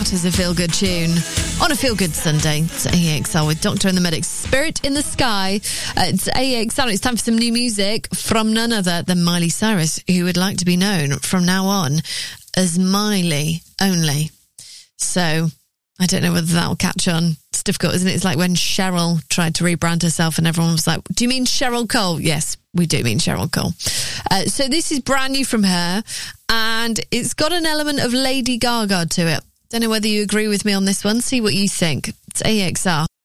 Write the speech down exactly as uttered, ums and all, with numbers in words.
out as a feel-good tune on a feel-good Sunday. It's A X L with Doctor and the Medics. Spirit in the Sky. Uh, it's A X L. It's time for some new music from none other than Miley Cyrus, who would like to be known from now on as Miley only. So I don't know whether that will catch on. It's difficult, isn't it? It's like when Cheryl tried to rebrand herself and everyone was like, do you mean Cheryl Cole? Yes, we do mean Cheryl Cole. Uh, so this is brand new from her, and it's got an element of Lady Gaga to it. Don't know whether you agree with me on this one. See what you think. It's A X R.